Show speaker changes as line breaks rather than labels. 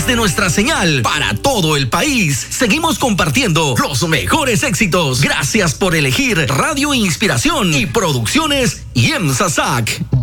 de nuestra señal para todo el país. Seguimos compartiendo los mejores éxitos. Gracias por elegir Radio Inspiración y Producciones IEMSA SAC.